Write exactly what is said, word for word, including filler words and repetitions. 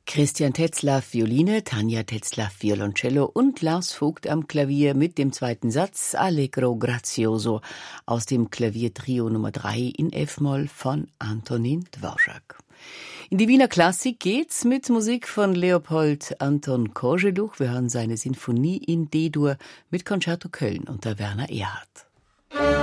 Christian Tetzlaff Violine, Tanja Tetzlaff Violoncello und Lars Vogt am Klavier mit dem zweiten Satz Allegro Grazioso aus dem Klaviertrio Nummer drei in F-Moll von Antonin Dvorak. In die Wiener Klassik geht's mit Musik von Leopold Anton Koželuch. Wir hören seine Sinfonie in D-Dur mit Concerto Köln unter Werner Erhardt.